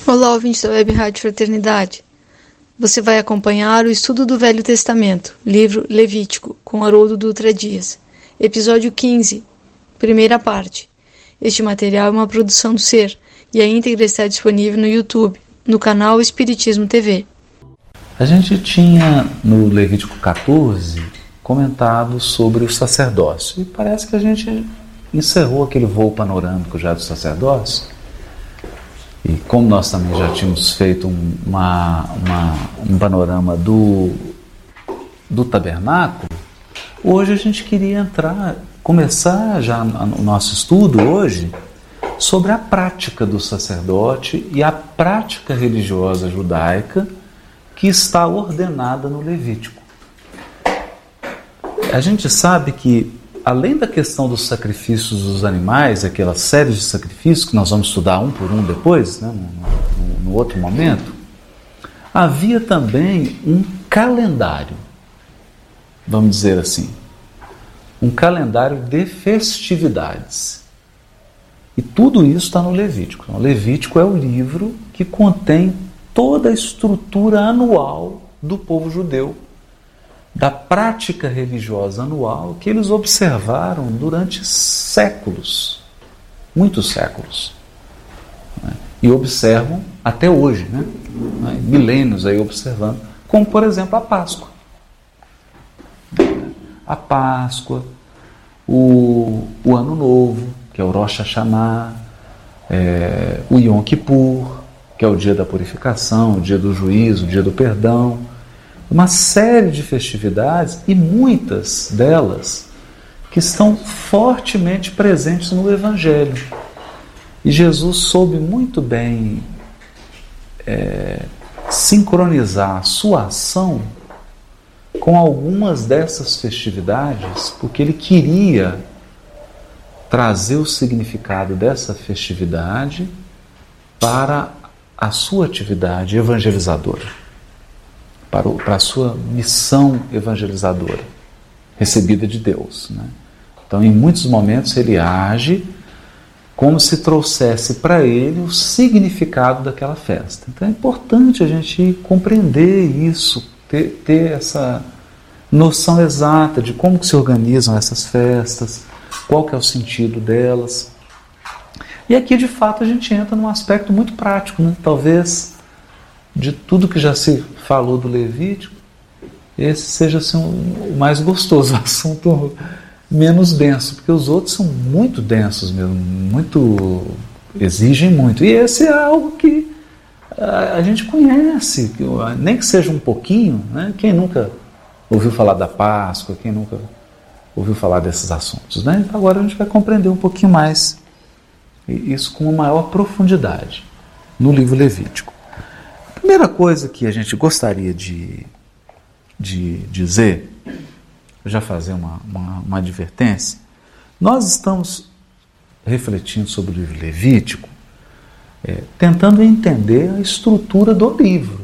Olá, ouvintes da Web Rádio Fraternidade. Você vai acompanhar o estudo do Velho Testamento, livro Levítico, com Haroldo Dutra Dias. Episódio 15, primeira parte. Este material é uma produção do Ser e a íntegra está disponível no YouTube, no canal Espiritismo TV. A gente tinha no Levítico 14 comentado sobre o sacerdócio e parece que a gente encerrou aquele voo panorâmico já do sacerdócio. E como nós também já tínhamos feito um panorama do tabernáculo, hoje a gente queria começar já o nosso estudo hoje sobre a prática do sacerdote e a prática religiosa judaica que está ordenada no Levítico. A gente sabe que, além da questão dos sacrifícios dos animais, aquela série de sacrifícios que nós vamos estudar um por um depois, né, no outro momento, havia também um calendário, vamos dizer assim, um calendário de festividades. E tudo isso está no Levítico. O Levítico é o livro que contém toda a estrutura anual do povo judeu, da prática religiosa anual que eles observaram durante séculos, muitos séculos, né? E observam até hoje, né? Milênios aí observando, como por exemplo a Páscoa. A Páscoa, o Ano Novo, que é o Rosh Hashanah, o Yom Kippur, que é o dia da purificação, o dia do juízo, o dia do perdão. Uma série de festividades e muitas delas que estão fortemente presentes no Evangelho. E Jesus soube muito bem sincronizar a sua ação com algumas dessas festividades, porque ele queria trazer o significado dessa festividade para a sua atividade evangelizadora. Para a sua missão evangelizadora, recebida de Deus, né? Então, em muitos momentos, ele age como se trouxesse para ele o significado daquela festa. Então, é importante a gente compreender isso, ter essa noção exata de como que se organizam essas festas, qual que é o sentido delas. E aqui, de fato, a gente entra num aspecto muito prático, né? Talvez, de tudo que já se falou do Levítico, esse seja assim, o mais gostoso, o assunto menos denso, porque os outros são muito densos mesmo, exigem muito. E esse é algo que a gente conhece, nem que seja um pouquinho, né? Quem nunca ouviu falar da Páscoa, quem nunca ouviu falar desses assuntos, né? Então agora a gente vai compreender um pouquinho mais isso com uma maior profundidade no livro Levítico. A primeira coisa que a gente gostaria de dizer, já fazer uma advertência, nós estamos refletindo sobre o livro Levítico, tentando entender a estrutura do livro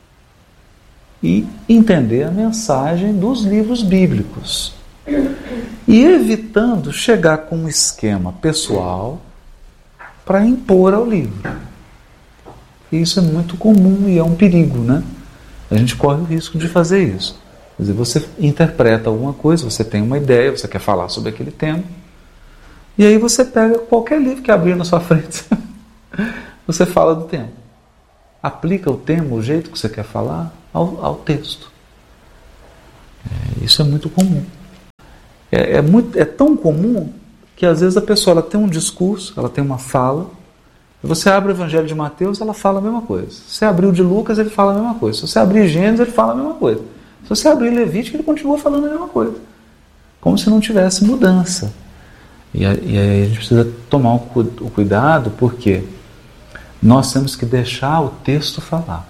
e entender a mensagem dos livros bíblicos e evitando chegar com um esquema pessoal para impor ao livro. E isso é muito comum e é um perigo, né? A gente corre o risco de fazer isso. Quer dizer, você interpreta alguma coisa, você tem uma ideia, você quer falar sobre aquele tema, e aí você pega qualquer livro que abrir na sua frente, você fala do tema. Aplica o tema, o jeito que você quer falar, ao texto. Isso é muito comum. É tão comum que às vezes a pessoa ela tem um discurso, ela tem uma fala. Você abre o Evangelho de Mateus, ela fala a mesma coisa. Se você abrir o de Lucas, ele fala a mesma coisa. Se você abrir Gênesis, ele fala a mesma coisa. Se você abrir Levítico, ele continua falando a mesma coisa. Como se não tivesse mudança. E aí a gente precisa tomar o cuidado, porque nós temos que deixar o texto falar.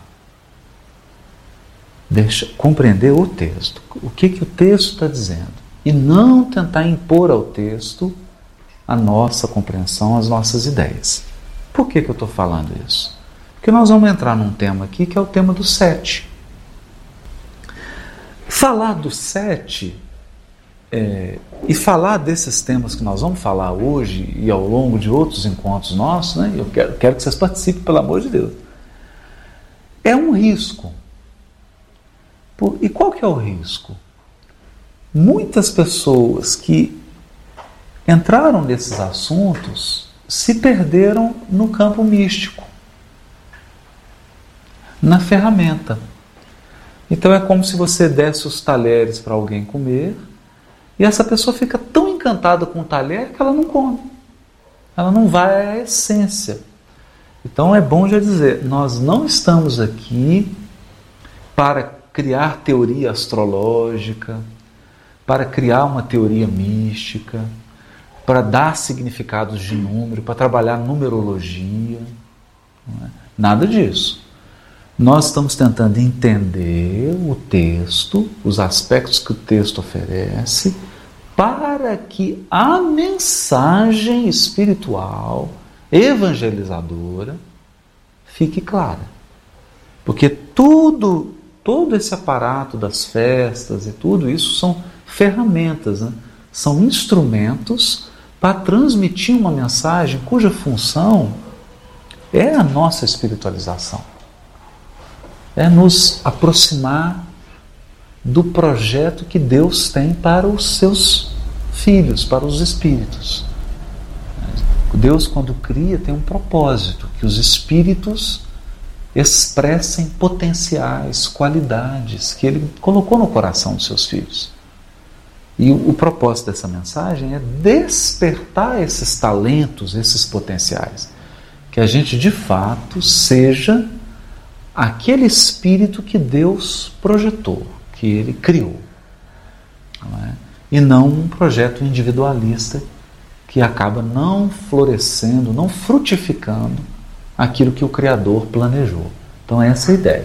Compreender o texto. O que o texto está dizendo. E não tentar impor ao texto a nossa compreensão, as nossas ideias. Por que eu estou falando isso? Porque nós vamos entrar num tema aqui que é o tema do 7. Falar do 7 e falar desses temas que nós vamos falar hoje e ao longo de outros encontros nossos, né? Eu quero que vocês participem, pelo amor de Deus. é um risco. E qual que é o risco? Muitas pessoas que entraram nesses assuntos se perderam no campo místico, na ferramenta. Então é como se você desse os talheres para alguém comer e essa pessoa fica tão encantada com o talher que ela não come. Ela não vai à essência. Então é bom já dizer, nós não estamos aqui para criar teoria astrológica, para criar uma teoria mística, para dar significados de número, para trabalhar numerologia. Não é? Nada disso. Nós estamos tentando entender o texto, os aspectos que o texto oferece, para que a mensagem espiritual, evangelizadora, fique clara. Porque todo esse aparato das festas e tudo isso são ferramentas, né? São instrumentos para transmitir uma mensagem cuja função é a nossa espiritualização. É nos aproximar do projeto que Deus tem para os seus filhos, para os espíritos. Deus, quando cria, tem um propósito, que os espíritos expressem potenciais, qualidades que Ele colocou no coração dos seus filhos. E o propósito dessa mensagem é despertar esses talentos, esses potenciais. Que a gente, de fato, seja aquele espírito que Deus projetou, que Ele criou. Não é? E não um projeto individualista que acaba não florescendo, não frutificando aquilo que o Criador planejou. Então essa é a ideia.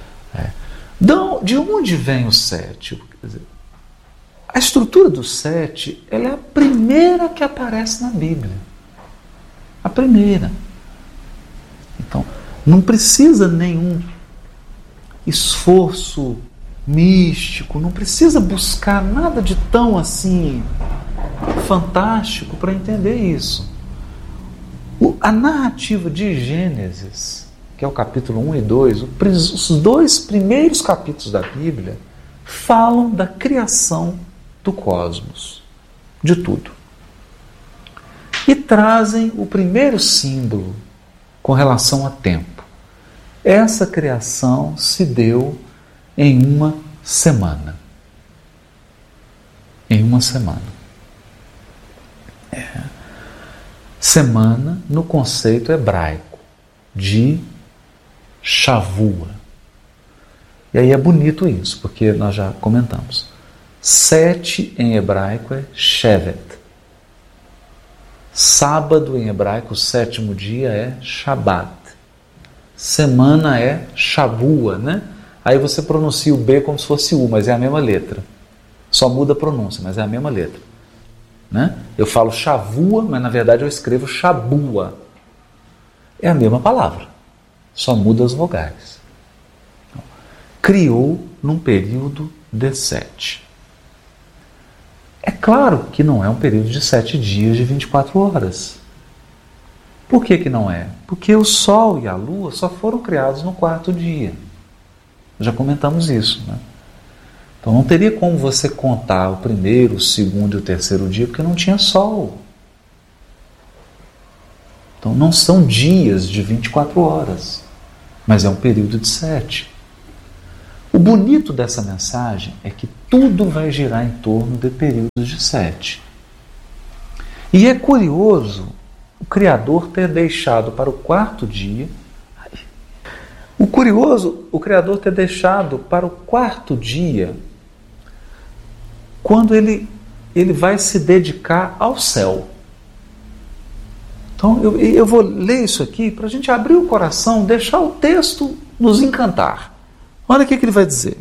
De onde vem o 7? Quer dizer, a estrutura do 7, ela é a primeira que aparece na Bíblia. A primeira. Então, não precisa nenhum esforço místico, não precisa buscar nada de tão assim fantástico para entender isso. A narrativa de Gênesis, que é o capítulo 1 e 2, os dois primeiros capítulos da Bíblia falam da criação do cosmos, de tudo. E trazem o primeiro símbolo com relação a tempo. Essa criação se deu em uma semana. Em uma semana. Semana no conceito hebraico de Shavua. E aí é bonito isso, porque nós já comentamos. 7 em hebraico é Shevet. Sábado em hebraico, o 7º dia é Shabbat. Semana é Shavua, né? Aí você pronuncia o B como se fosse U, mas é a mesma letra. Só muda a pronúncia, mas é a mesma letra. Né? Eu falo Shavua, mas na verdade eu escrevo Shabua. É a mesma palavra, só muda as vogais. Criou num período de 7. É claro que não é um período de 7 dias de 24 horas. Por que não é? Porque o Sol e a Lua só foram criados no 4º dia. Já comentamos isso, né? Então não teria como você contar o 1º, o 2º e o 3º dia, porque não tinha Sol. Então não são dias de 24 horas, mas é um período de 7. O bonito dessa mensagem é que tudo vai girar em torno de períodos de 7. E é curioso o Criador ter deixado para o 4º dia. O Criador ter deixado para o 4º dia quando ele vai se dedicar ao céu. Então eu vou ler isso aqui para a gente abrir o coração, deixar o texto nos encantar. Olha o que ele vai dizer.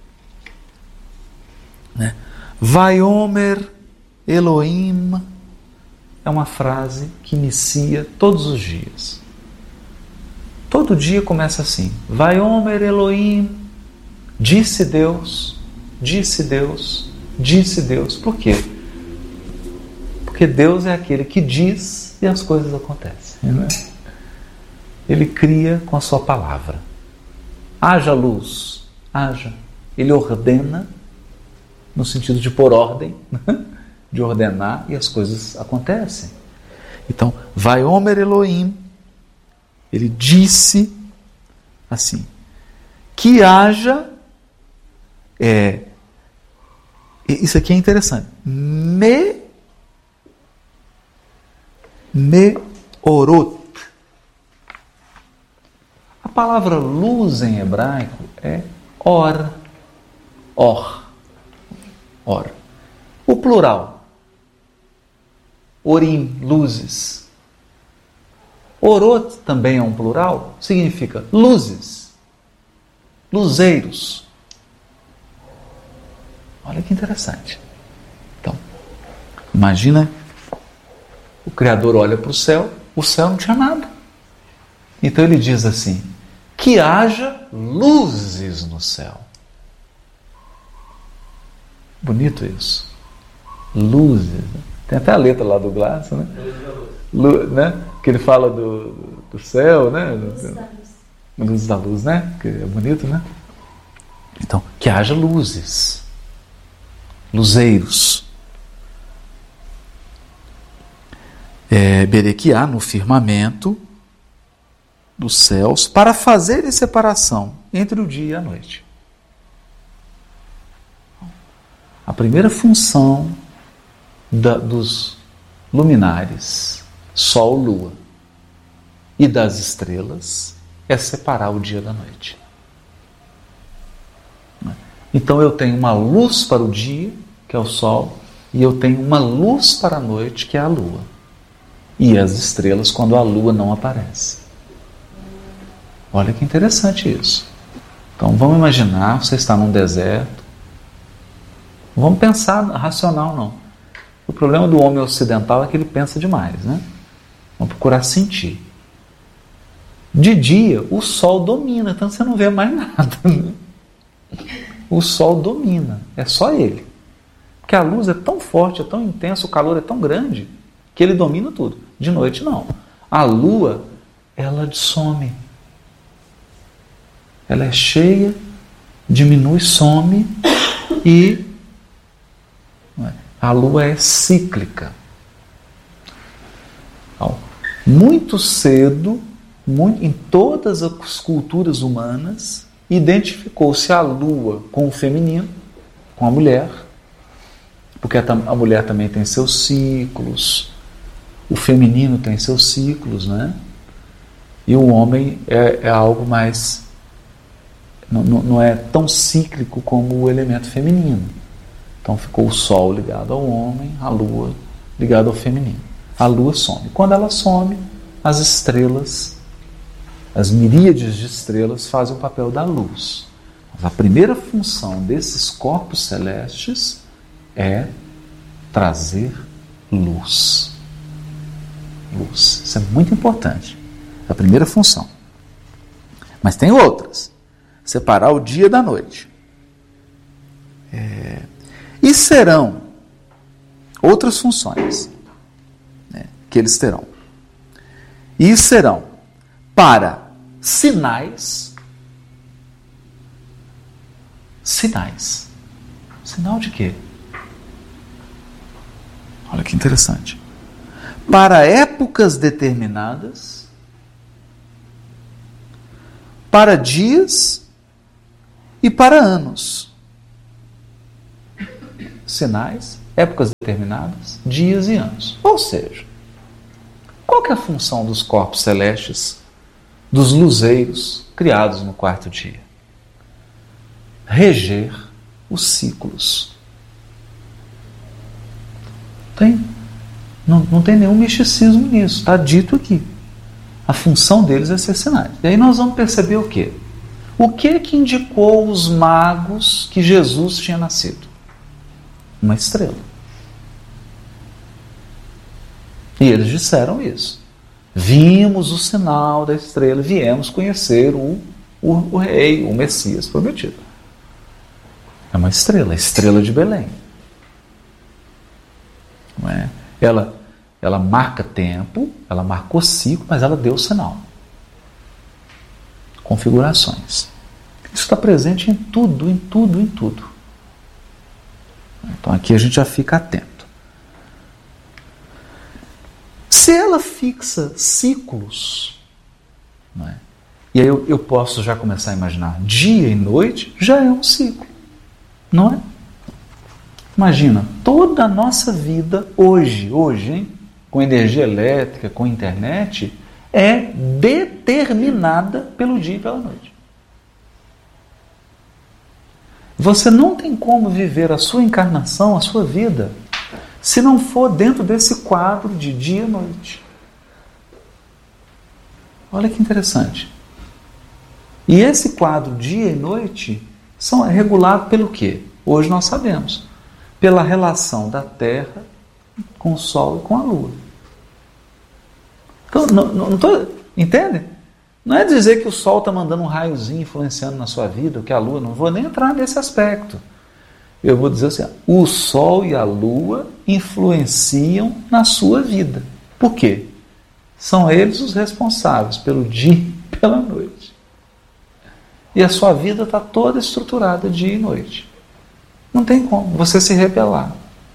Né? Vaiomer Elohim é uma frase que inicia todos os dias. Todo dia começa assim. Vaiomer Elohim, disse Deus, disse Deus, disse Deus. Por quê? Porque Deus é aquele que diz e as coisas acontecem. Né? Ele cria com a sua palavra. haja luz, haja. Ele ordena, no sentido de pôr ordem, de ordenar, e as coisas acontecem. Então, Vaiomer Elohim, ele disse assim, que haja, isso aqui é interessante, meorot. A palavra luz em hebraico é or. O plural, orim, luzes. Orot também é um plural, significa luzes, luzeiros. Olha que interessante. Então, imagina, o Criador olha para o céu não tinha nada. Então ele diz assim, que haja luzes no céu. Bonito isso. Luzes. Tem até a letra lá do Glass, né? Né? Que ele fala do céu, né? Luz da luz, né? Que é bonito, né? Então, que haja luzes. Luzeiros. Berequiá, no firmamento dos céus, para fazer separação entre o dia e a noite. A primeira função dos luminares, Sol, Lua, e das estrelas é separar o dia da noite. Então eu tenho uma luz para o dia, que é o Sol, e eu tenho uma luz para a noite, que é a Lua. E as estrelas quando a Lua não aparece. Olha que interessante isso. Então vamos imaginar, você está num deserto. Não vamos pensar racional, não. O problema do homem ocidental é que ele pensa demais, né? Vamos procurar sentir. De dia, o sol domina, então você não vê mais nada. Né? O sol domina, é só ele. Porque a luz é tão forte, é tão intensa, o calor é tão grande, que ele domina tudo. De noite, não. A lua, ela some. Ela é cheia, diminui, some e a lua é cíclica. Então, muito cedo, em todas as culturas humanas, identificou-se a lua com o feminino, com a mulher, porque a mulher também tem seus ciclos, o feminino tem seus ciclos, né? E o homem é algo mais... Não é tão cíclico como o elemento feminino. Então ficou o Sol ligado ao homem, a Lua ligada ao feminino. A Lua some. Quando ela some, as estrelas, as miríades de estrelas fazem o papel da luz. Mas a primeira função desses corpos celestes é trazer luz. Luz. Isso é muito importante. É a primeira função. Mas tem outras. Separar o dia da noite. E serão outras funções, né, que eles terão. E serão para sinais. Sinais. Sinal de quê? Olha que interessante. Para épocas determinadas, para dias e para anos. Sinais, épocas determinadas, dias e anos. Ou seja, qual que é a função dos corpos celestes, dos luzeiros criados no quarto dia? Reger os ciclos. Não tem nenhum misticismo nisso, está dito aqui. A função deles é ser sinais. E aí nós vamos perceber o quê? O que indicou os magos que Jesus tinha nascido? Uma estrela. E eles disseram isso. Vimos o sinal da estrela, viemos conhecer o rei, o Messias prometido. É uma estrela, a estrela de Belém. Não é? Ela marca tempo, ela marcou ciclo, mas ela deu o sinal. Configurações. Isso está presente em tudo, em tudo, em tudo. Então aqui a gente já fica atento. Se ela fixa ciclos, não é? E aí eu posso já começar a imaginar, dia e noite já é um ciclo, não é? Imagina, toda a nossa vida hoje, hein, com energia elétrica, com internet, é determinada pelo dia e pela noite. Você não tem como viver a sua encarnação, a sua vida, se não for dentro desse quadro de dia e noite. Olha que interessante. E esse quadro dia e noite é regulado pelo quê? Hoje nós sabemos. Pela relação da Terra com o Sol e com a Lua. Então, entende? Não é dizer que o Sol está mandando um raiozinho influenciando na sua vida, ou que a Lua, não vou nem entrar nesse aspecto. Eu vou dizer assim, o Sol e a Lua influenciam na sua vida. Por quê? São eles os responsáveis pelo dia e pela noite. E a sua vida está toda estruturada dia e noite. Não tem como você se rebelar.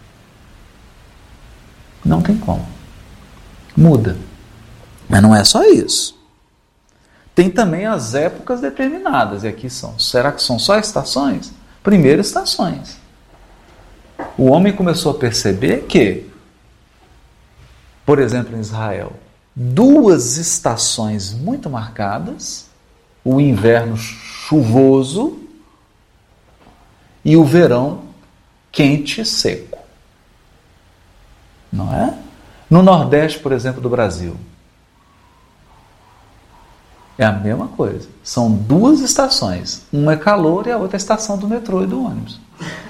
Não tem como. Muda. Mas não é só isso. Tem também as épocas determinadas. E aqui será que são só estações? Primeiro, estações. O homem começou a perceber que, por exemplo, em Israel, 2 estações muito marcadas, o inverno chuvoso e o verão quente e seco. Não é? No Nordeste, por exemplo, do Brasil, é a mesma coisa. São 2 estações. Uma é calor e a outra é a estação do metrô e do ônibus.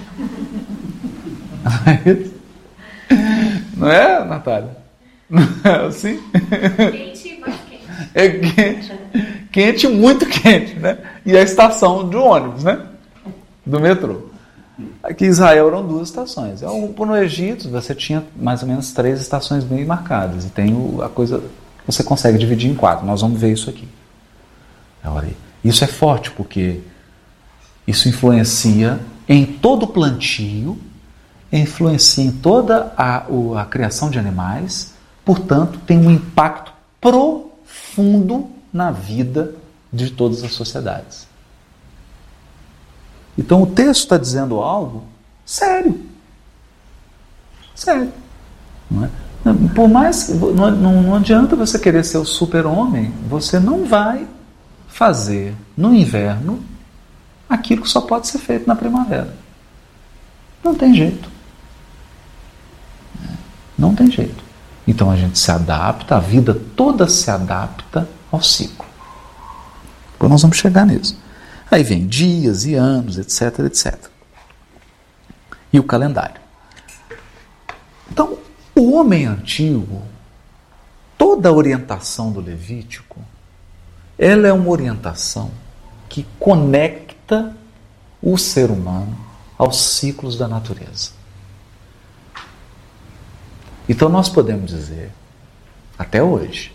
Não é, Natália? Não é assim? Quente e mais quente. É quente. Quente, muito quente, né? E a estação do ônibus, né? Do metrô. Aqui em Israel eram 2 estações. No Egito você tinha mais ou menos 3 estações bem marcadas. E tem a coisa, você consegue dividir em 4. Nós vamos ver isso aqui. Isso é forte porque isso influencia em todo o plantio, influencia em toda a criação de animais, portanto tem um impacto profundo na vida de todas as sociedades. Então o texto está dizendo algo sério. Sério. Não é? Por mais que não adianta você querer ser o super-homem, você não vai fazer no inverno aquilo que só pode ser feito na primavera. Não tem jeito. Não tem jeito. Então a gente se adapta, a vida toda se adapta ao ciclo. Depois nós vamos chegar nisso. Aí vem dias e anos, etc, etc. E o calendário. Então, o homem antigo, toda a orientação do Levítico, ela é uma orientação que conecta o ser humano aos ciclos da natureza. Então nós podemos dizer, até hoje,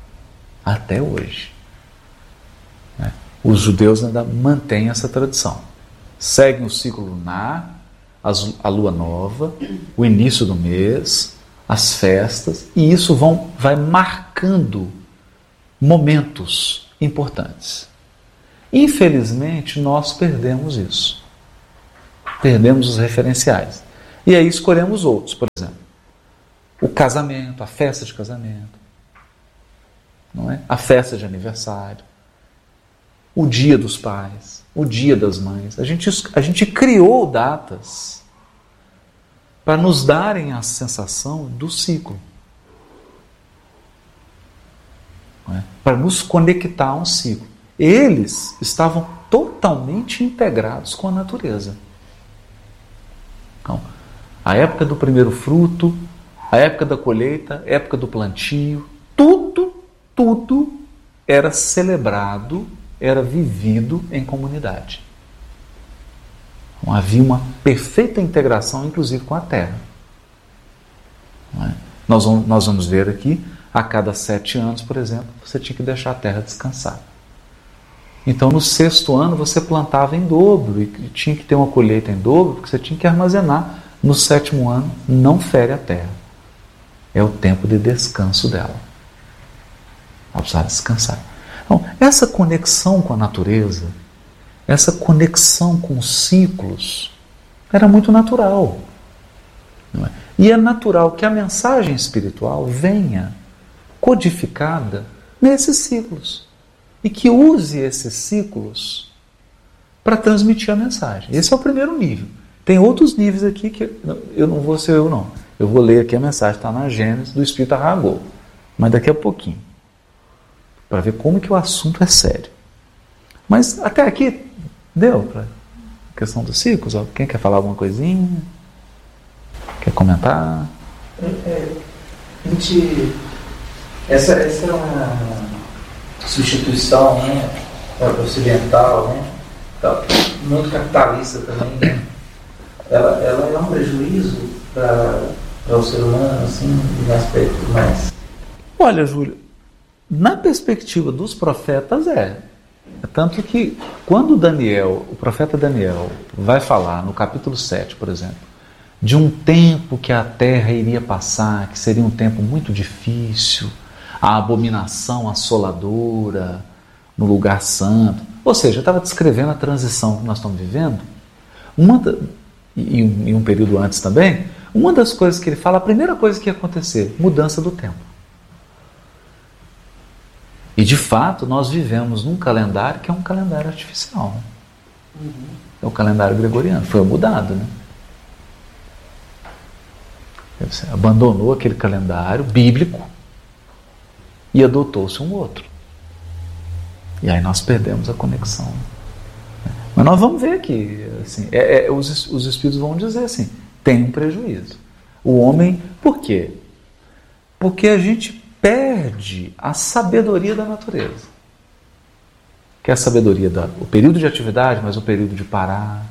né, os judeus ainda mantêm essa tradição. Seguem o ciclo lunar, a lua nova, o início do mês, as festas, e isso vai marcando momentos importantes. Infelizmente, nós perdemos isso. Perdemos os referenciais. E aí escolhemos outros, por exemplo. O casamento, a festa de casamento, não é? A festa de aniversário, o dia dos pais, o dia das mães. A gente criou datas para nos darem a sensação do ciclo. Não é? Para nos conectar a um ciclo. Eles estavam totalmente integrados com a natureza. Então, a época do primeiro fruto, a época da colheita, a época do plantio, tudo era celebrado, era vivido em comunidade. Então, havia uma perfeita integração, inclusive com a terra. Não é? Nós vamos ver aqui, a cada 7 anos, por exemplo, você tinha que deixar a terra descansar. Então no 6º ano você plantava em dobro e tinha que ter uma colheita em dobro, porque você tinha que armazenar. No 7º ano não fere a terra. É o tempo de descanso dela. Ela precisava descansar. Então, essa conexão com a natureza, essa conexão com os ciclos, era muito natural. Não é? E é natural que a mensagem espiritual venha codificada nesses ciclos. E que use esses ciclos para transmitir a mensagem. Esse é o primeiro nível. Tem outros níveis aqui que eu não vou ser eu não. Eu vou ler aqui a mensagem, está na Gênesis do Espírito Arragou. Mas daqui a pouquinho. Para ver como que o assunto é sério. Mas até aqui deu para a questão dos ciclos. Ó. Quem quer falar alguma coisinha? Quer comentar? Essa é uma substituição, né, ocidental, né, muito capitalista também, né? Ela é um prejuízo para o ser humano, assim, em aspectos mais... Olha, Júlio, na perspectiva dos profetas tanto que quando o profeta Daniel vai falar no capítulo 7, por exemplo, de um tempo que a terra iria passar, que seria um tempo muito difícil, a abominação assoladora no lugar santo, ou seja, estava descrevendo a transição que nós estamos vivendo, em um período antes também, uma das coisas que ele fala, a primeira coisa que ia acontecer, mudança do tempo. E de fato nós vivemos num calendário que é um calendário artificial. É o calendário gregoriano, foi mudado, né? Você abandonou aquele calendário bíblico e adotou-se um outro. E aí nós perdemos a conexão. Mas nós vamos ver que assim, os espíritos vão dizer assim, tem um prejuízo. O homem, por quê? Porque a gente perde a sabedoria da natureza. Que é a sabedoria do período de atividade, mas o período de parar.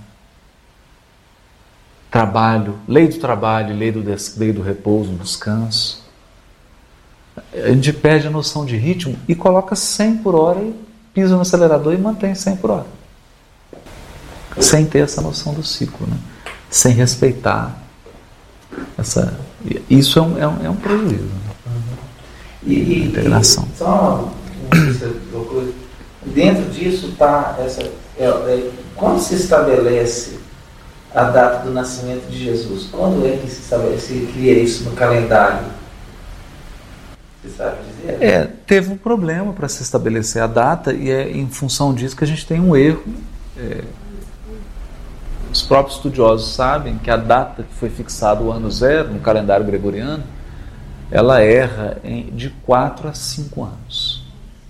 Trabalho, lei do trabalho, lei do repouso, do descanso. A gente perde a noção de ritmo e coloca 100 por hora e pisa no acelerador e mantém 100 por hora. Sem ter essa noção do ciclo, né? Sem respeitar isso é um prejuízo, né? Integração. Só uma coisa. Dentro disso está quando se estabelece a data do nascimento de Jesus? Quando é que se cria isso no calendário? Você sabe dizer? Teve um problema para se estabelecer a data e é em função disso que a gente tem um erro. Os próprios estudiosos sabem que a data que foi fixada o ano 0 no calendário gregoriano, ela erra de 4 a 5 anos.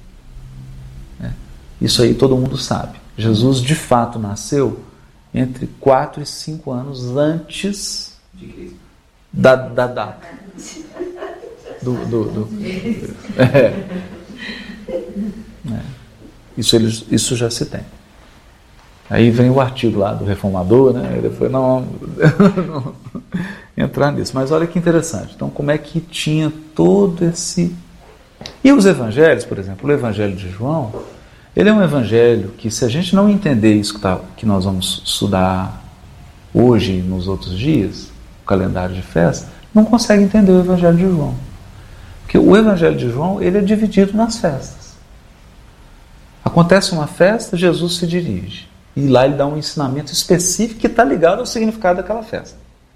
Isso aí todo mundo sabe. Jesus de fato nasceu entre 4 e 5 anos antes da data. Isso já se tem. Aí vem o artigo lá do Reformador, né? Ele foi não entrar nisso. Mas olha que interessante. Então, como é que tinha todo esse... E os evangelhos, por exemplo, o evangelho de João, ele é um evangelho que, se a gente não entender isso que nós vamos estudar hoje e nos outros dias, o calendário de festa, não consegue entender o evangelho de João. Porque o evangelho de João, ele é dividido nas festas. Acontece uma festa, Jesus se dirige. E lá ele dá um ensinamento específico que está ligado ao significado daquela festa.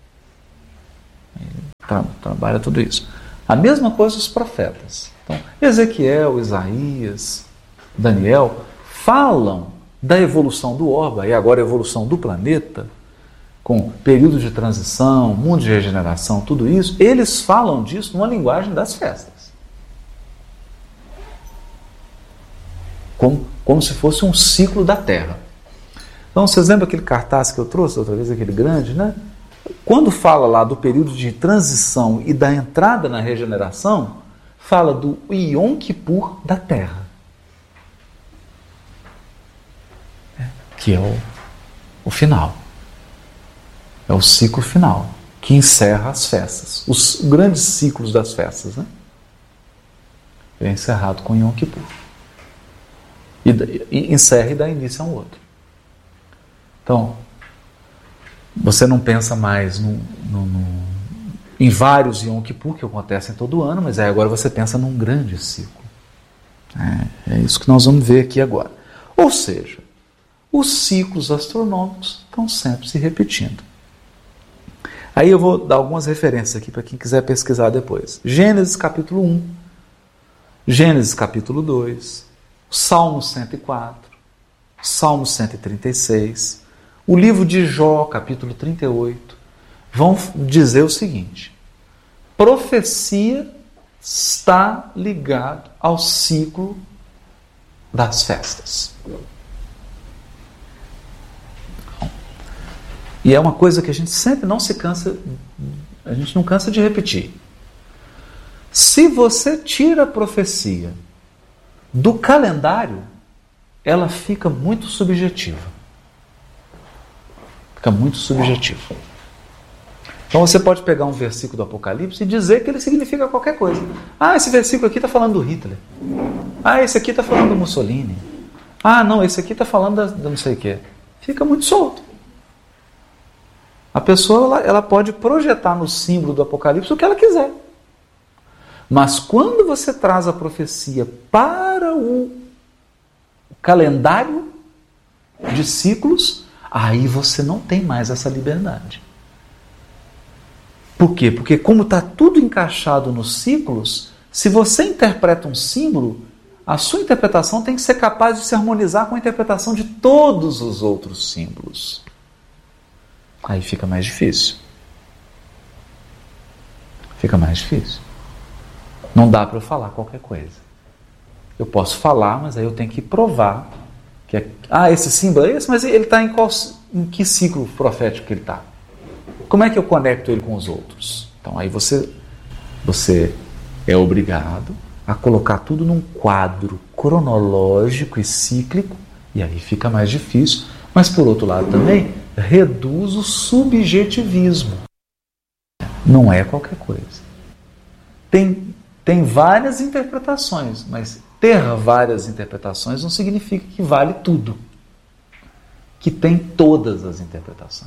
Ele trabalha tudo isso. A mesma coisa os profetas. Então, Ezequiel, Isaías, Daniel falam da evolução do orbe, e agora a evolução do planeta, com período de transição, mundo de regeneração, tudo isso, eles falam disso numa linguagem das festas. Como se fosse um ciclo da Terra. Então, vocês lembram aquele cartaz que eu trouxe outra vez, aquele grande, né? Quando fala lá do período de transição e da entrada na regeneração, fala do Yom Kippur da Terra. Que é o final. É o ciclo final, que encerra as festas. Os grandes ciclos das festas, né? É encerrado com Yom Kippur. E encerra e dá início a um outro. Então, você não pensa mais em vários Yom Kippur que acontecem todo ano, mas aí agora você pensa num grande ciclo. É isso que nós vamos ver aqui agora. Ou seja, os ciclos astronômicos estão sempre se repetindo. Aí eu vou dar algumas referências aqui para quem quiser pesquisar depois. Gênesis capítulo 1, Gênesis capítulo 2, Salmo 104, Salmo 136, o livro de Jó, capítulo 38, vão dizer o seguinte: profecia está ligado ao ciclo das festas. E é uma coisa que a gente sempre não cansa de repetir. Se você tira a profecia do calendário, ela fica muito subjetiva. Fica muito subjetiva. Então você pode pegar um versículo do Apocalipse e dizer que ele significa qualquer coisa. Ah, esse versículo aqui está falando do Hitler. Ah, esse aqui está falando do Mussolini. Ah, não, esse aqui está falando da não sei o quê. Fica muito solto. A pessoa ela pode projetar no símbolo do Apocalipse o que ela quiser. Mas quando você traz a profecia para o calendário de ciclos, aí você não tem mais essa liberdade. Por quê? Porque como está tudo encaixado nos ciclos, se você interpreta um símbolo, a sua interpretação tem que ser capaz de se harmonizar com a interpretação de todos os outros símbolos. Aí fica mais difícil. Fica mais difícil. Não dá para eu falar qualquer coisa. Eu posso falar, mas aí eu tenho que provar que esse símbolo é esse, mas ele está em que ciclo profético que ele está? Como é que eu conecto ele com os outros? Então aí você é obrigado a colocar tudo num quadro cronológico e cíclico, e aí fica mais difícil, mas por outro lado também reduz o subjetivismo. Não é qualquer coisa. Tem várias interpretações, mas ter várias interpretações não significa que vale tudo. Que tem todas as interpretações.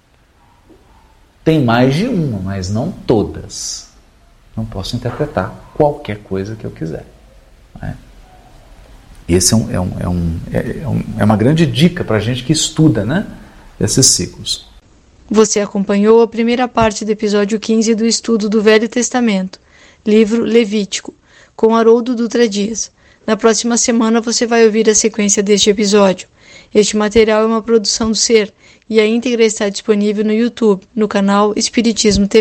Tem mais de uma, mas não todas. Não posso interpretar qualquer coisa que eu quiser. Né? Esse é uma grande dica para a gente que estuda, né, esses ciclos. Você acompanhou a primeira parte do episódio 15 do estudo do Velho Testamento, livro Levítico, com Haroldo Dutra Dias. Na próxima semana você vai ouvir a sequência deste episódio. Este material é uma produção do Ser e a íntegra está disponível no YouTube, no canal Espiritismo TV.